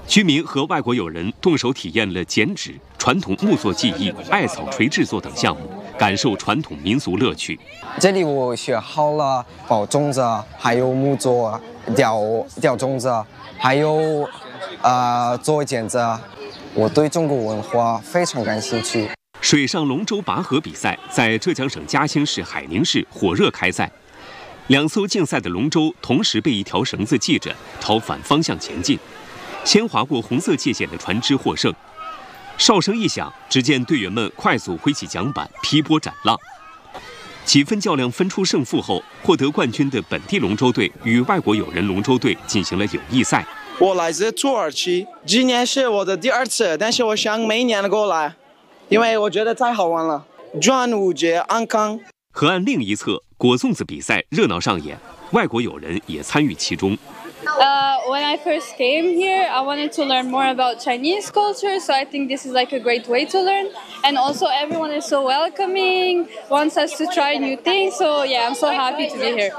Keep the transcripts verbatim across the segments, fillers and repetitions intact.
居民和外国友人动手体验了剪纸、传统木作技艺、艾草锤制作等项目，感受传统民俗乐趣。 这里我学好了包粽子，还有木作、雕雕粽子，还有呃做剪子。我对中国文化非常感兴趣。 水上龙舟拔河比赛在浙江省嘉兴市海宁市火热开赛，两艘竞赛的龙舟同时被一条绳子系着，朝反方向前进。先划过红色界限的船只获胜。哨声一响，只见队员们快速挥起桨板，劈波斩浪。几分较量分出胜负后，获得冠军的本地龙舟队与外国友人龙舟队进行了友谊赛。 我来自土耳其，今年是我的第二次，但是我想每年过来，因为我觉得太好玩了。端午节安康。 河岸另一侧，果粽子比赛热闹上演，外国友人也参与其中。 Uh, when I first came here, I wanted to learn more about Chinese culture, so I think this is like a great way to learn. And also everyone is so welcoming, wants us to try new things, so yeah, I'm so happy to be here.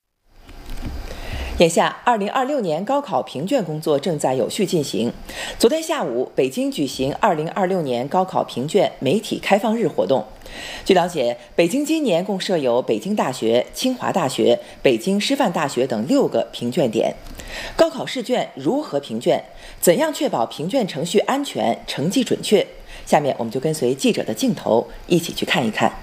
眼下，二零二六年高考评卷工作正在有序进行。昨天下午，北京举行二零二六年高考评卷媒体开放日活动。据了解，北京今年共设有北京大学、清华大学、北京师范大学等六个评卷点。高考试卷如何评卷？怎样确保评卷程序安全、成绩准确？下面我们就跟随记者的镜头一起去看一看。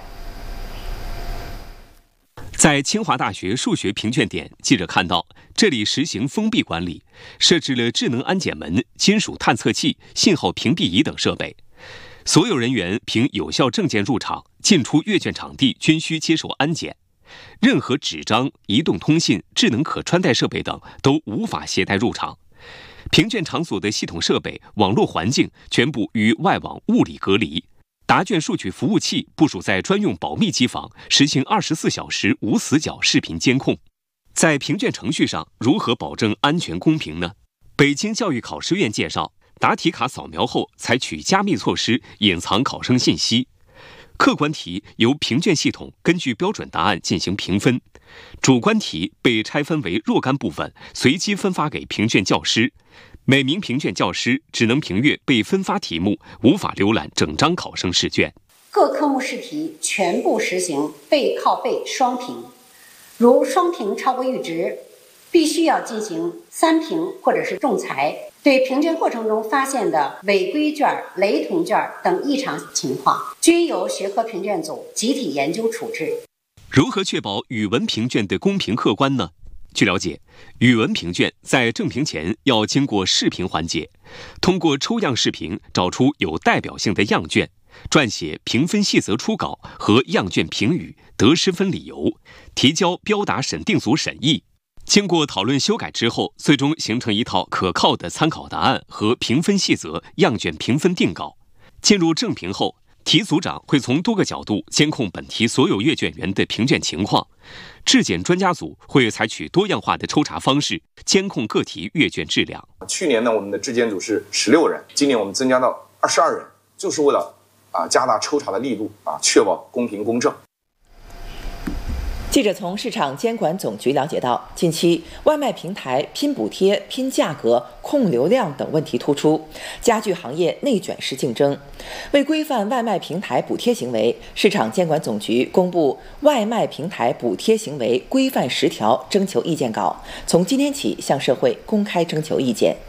在清华大学数学评卷点，记者看到这里实行封闭管理，设置了智能安检门、金属探测器、信号屏蔽仪等设备。所有人员凭有效证件入场，进出阅卷场地均需接受安检。任何纸张、移动通信、智能可穿戴设备等都无法携带入场。评卷场所的系统设备、网络环境全部与外网物理隔离。答卷数据服务器部署在专用保密机房，实行二十四小时无死角视频监控。在评卷程序上，如何保证安全公平呢？北京教育考试院介绍，答题卡扫描后采取加密措施，隐藏考生信息。客观题由评卷系统根据标准答案进行评分，主观题被拆分为若干部分，随机分发给评卷教师。每名评卷教师只能评阅被分发题目，无法浏览整张考生试卷。 各科目试题全部实行背靠背双评，如双评超过阈值，必须要进行三评或者是仲裁。对评卷过程中发现的违规卷、雷同卷等异常情况，均由学科评卷组集体研究处置。 如何确保语文评卷的公平客观呢？据了解，语文评卷在正评前要经过试评环节，通过抽样试评找出有代表性的样卷，撰写评分细则初稿和样卷评语、得失分理由，提交标答审定组审议。经过讨论修改之后，最终形成一套可靠的参考答案和评分细则、样卷评分定稿。进入正评后，题组长会从多个角度监控本题所有阅卷员的评卷情况，质检专家组会采取多样化的抽查方式，监控各题阅卷质量。 去年呢，我们的质检组是十六人，今年我们增加到二十二人，就是为了啊加大抽查的力度啊，确保公平公正。 记者从市场监管总局了解到，近期外卖平台拼补贴、拼价格、控流量等问题突出，加剧行业内卷式竞争。为规范外卖平台补贴行为，市场监管总局公布《外卖平台补贴行为规范十条》征求意见稿，从今天起向社会公开征求意见。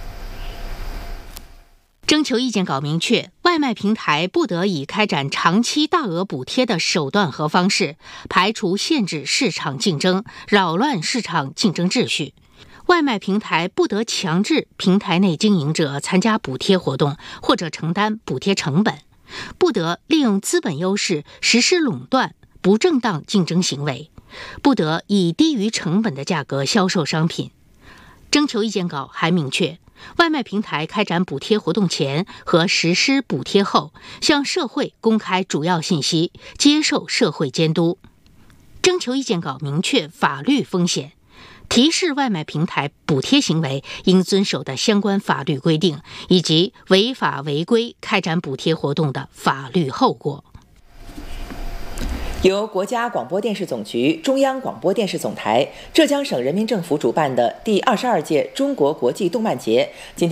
征求意见稿明确，外卖平台不得以开展长期大额补贴的手段和方式，排除限制市场竞争，扰乱市场竞争秩序。外卖平台不得强制平台内经营者参加补贴活动或者承担补贴成本，不得利用资本优势实施垄断、不正当竞争行为，不得以低于成本的价格销售商品。征求意见稿还明确，外卖平台开展补贴活动前和实施补贴后，向社会公开主要信息，接受社会监督。征求意见稿明确法律风险，提示外卖平台补贴行为应遵守的相关法律规定，以及违法违规开展补贴活动的法律后果。 由国家广播电视总局、中央广播电视总台、浙江省人民政府主办的第二十二届中国国际动漫节今天